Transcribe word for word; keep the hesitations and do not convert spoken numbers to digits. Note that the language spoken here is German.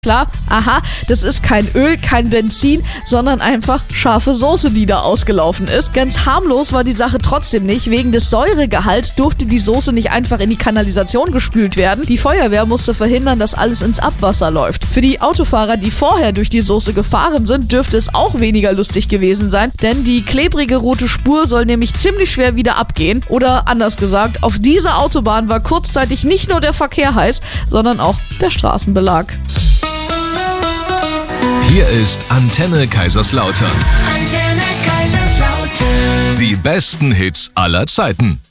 Klar, aha, das ist kein Öl, kein Benzin, sondern einfach scharfe Soße, die da ausgelaufen ist. Ganz harmlos war die Sache trotzdem nicht. Wegen des Säuregehalts durfte die Soße nicht einfach in die Kanalisation gespült werden. Die Feuerwehr musste verhindern, dass alles ins Abwasser läuft. Für die Autofahrer, die vorher durch die Soße gefahren sind, dürfte es auch weniger lustig gewesen sein, denn die klebrige rote Spur soll nämlich ziemlich schwer wieder abgehen. Oder anders gesagt, auf dieser Autobahn war kurzzeitig nicht nur der Verkehr heiß, sondern auch der Straßenbelag. Hier ist Antenne Kaiserslautern. Antenne Kaiserslautern. Die besten Hits aller Zeiten.